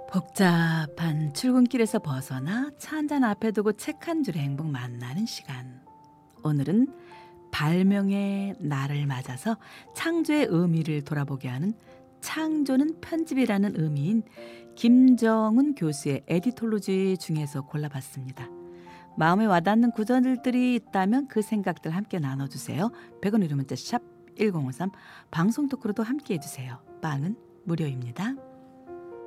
복잡한 출근길에서 벗어나 차 한 잔 앞에 두고 책 한 줄의 행복 만나는 시간. 오늘은 발명의 날을 맞아서 창조의 의미를 돌아보게 하는 창조는 편집이라는 의미인 김정은 교수의 에디톨로지 중에서 골라봤습니다. 마음에 와닿는 구절들이 있다면 그 생각들 함께 나눠주세요. 100원 유료 문자 샵 1053 방송 토크로도 함께 해주세요. 빵은 무료입니다.